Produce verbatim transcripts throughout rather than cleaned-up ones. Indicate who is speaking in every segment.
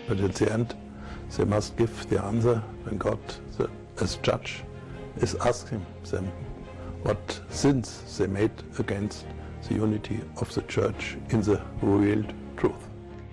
Speaker 1: But at the end, they must give the answer when God, the, as judge, is asking them what sins they made against the unity of the church in the revealed truth.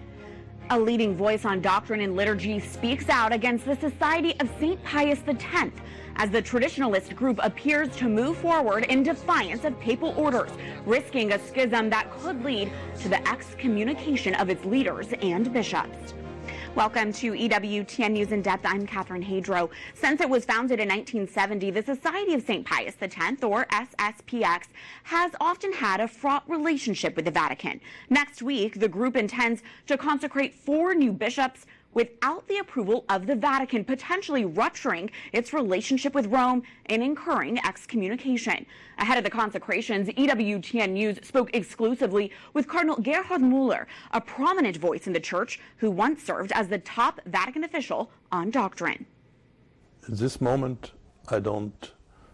Speaker 2: A leading voice on doctrine and liturgy speaks out against the Society of Saint Pius the tenth as the traditionalist group appears to move forward in defiance of papal orders, risking a schism that could lead to the excommunication of its leaders and bishops. Welcome to E W T N News in Depth. I'm Catherine Hadro. Since it was founded in nineteen seventy, the Society of Saint Pius the tenth, or S S P X, has often had a fraught relationship with the Vatican. Next week, the group intends to consecrate four new bishops without the approval of the Vatican, potentially rupturing its relationship with Rome and incurring excommunication. Ahead of the consecrations, E W T N News spoke exclusively with Cardinal Gerhard Müller, a prominent voice in the church who once served as the top Vatican official on doctrine.
Speaker 1: At this moment, I don't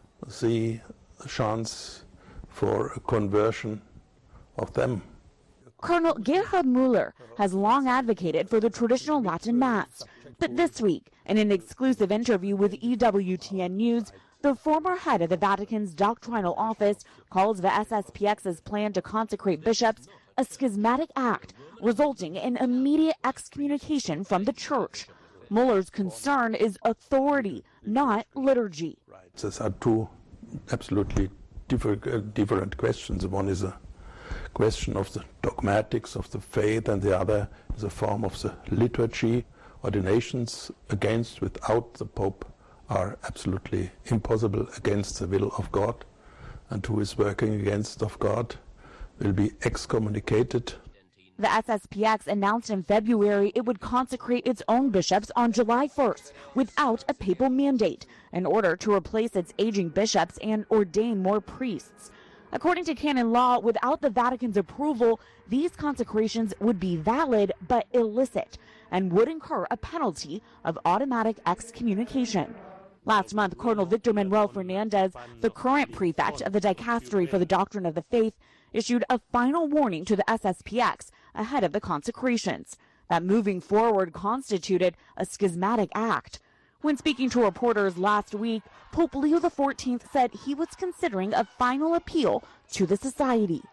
Speaker 1: see a chance for a conversion of them.
Speaker 2: Cardinal Gerhard Müller has long advocated for the traditional Latin Mass, but this week, in an exclusive interview with E W T N News, the former head of the Vatican's doctrinal office calls the S S P X's plan to consecrate bishops a schismatic act, resulting in immediate excommunication from the church. Müller's concern is authority, not liturgy.
Speaker 1: These are two absolutely different, uh, different questions. One is a question of the dogmatics of the faith, and the other is a form of the liturgy. Ordinations against without the Pope are absolutely impossible against the will of God, and who is working against of God will be excommunicated.
Speaker 2: The S S P X announced in February it would consecrate its own bishops on July first without a papal mandate in order to replace its aging bishops and ordain more priests. According to canon law, without the Vatican's approval, these consecrations would be valid but illicit and would incur a penalty of automatic excommunication. Last month, Cardinal Victor Manuel Fernandez, the current prefect of the Dicastery for the Doctrine of the Faith, issued a final warning to the S S P X ahead of the consecrations that moving forward constituted a schismatic act. When speaking to reporters last week, Pope Leo the fourteenth said he was considering a final appeal to the society.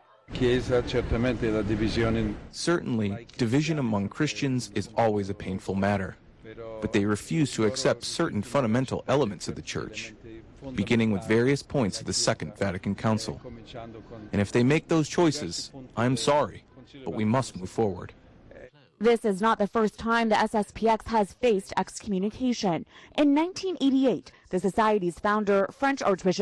Speaker 3: Certainly, division among Christians is always a painful matter, but they refuse to accept certain fundamental elements of the Church, beginning with various points of the Second Vatican Council. And if they make those choices, I'm sorry, but we must move forward.
Speaker 2: This is not the first time the S S P X has faced excommunication. In nineteen eighty-eight, the Society's founder, French Archbishop